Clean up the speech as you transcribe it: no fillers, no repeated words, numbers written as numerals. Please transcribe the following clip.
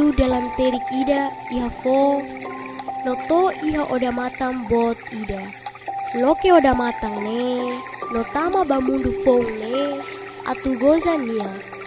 Lalu dalam terik ida iha fo noto iha oda matang bot ida. Loke oda matang ne, notama bamundu fong ne, atu goza nia.